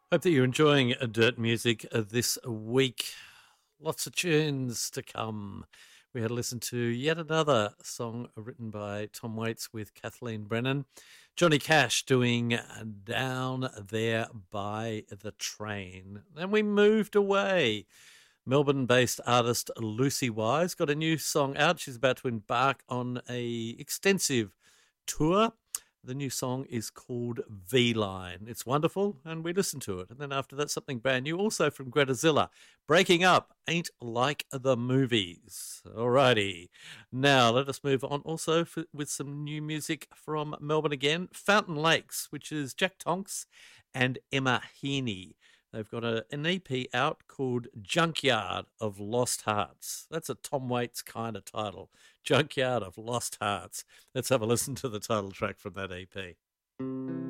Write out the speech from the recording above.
Hope that you're enjoying Dirt Music this week. Lots of tunes to come. We had to listen to yet another song written by Tom Waits with Kathleen Brennan. Johnny Cash doing Down There by the Train. Then we moved away. Melbourne-based artist Lucy Wise got a new song out. She's about to embark on a extensive tour. The new song is called V-Line. It's wonderful, and we listen to it. And then after that, something brand new, also from Greta Zilla. Breaking Up Ain't Like the Movies. Alrighty. Now, let us move on also with some new music from Melbourne again. Fountain Lakes, which is Jack Tonks and Emma Heaney. They've got an EP out called Junkyard of Lost Hearts. That's a Tom Waits kind of title. Junkyard of Lost Hearts. Let's have a listen to the title track from that EP.